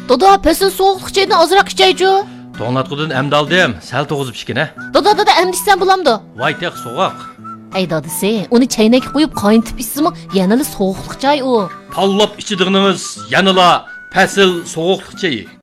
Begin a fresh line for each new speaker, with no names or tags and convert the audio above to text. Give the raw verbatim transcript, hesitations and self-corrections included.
Doda, pesil soğuqluq çayını azırak içeycu.
To'nglatqudan amdaldim, sal to'g'izib ichgina.
Doda, doda, emdiksen bulamdı.
Voy teq so'g'oq.
Ey dadisi, onu çaynak qo'yib qayntib içsimi, yanılı soğuqluq çay o.
Tanlab ichidig'ingiz yanıla pasil so'g'uqliq chayi.